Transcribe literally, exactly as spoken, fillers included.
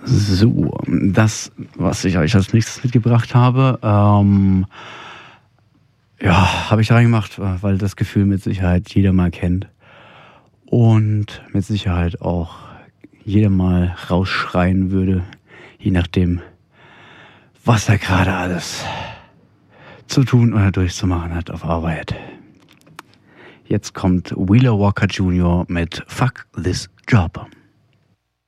So, das, was ich euch als nächstes mitgebracht habe, ähm, ja, habe ich da reingemacht, weil das Gefühl mit Sicherheit jeder mal kennt und mit Sicherheit auch jeder mal rausschreien würde, je nachdem, was er gerade alles zu tun oder durchzumachen hat auf Arbeit. Jetzt kommt Wheeler Walker Junior mit Fuck This Job.